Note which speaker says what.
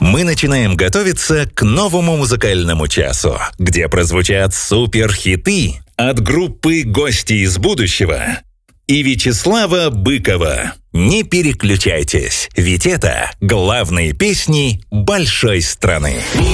Speaker 1: Мы начинаем готовиться к новому музыкальному часу, где прозвучат суперхиты от группы «Гости из будущего» и Вячеслава Быкова. Не переключайтесь, ведь это главные песни большой страны.